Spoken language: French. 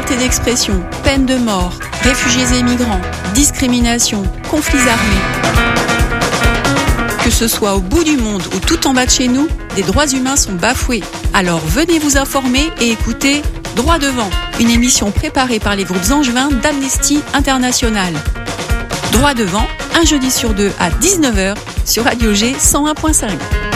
liberté d'expression, peine de mort, réfugiés et migrants, discrimination, conflits armés. Que ce soit au bout du monde ou tout en bas de chez nous, des droits humains sont bafoués. Alors venez vous informer et écoutez Droit devant, une émission préparée par les groupes angevins d'Amnesty International. Droit devant, un jeudi sur deux à 19h sur Radio G 101.5.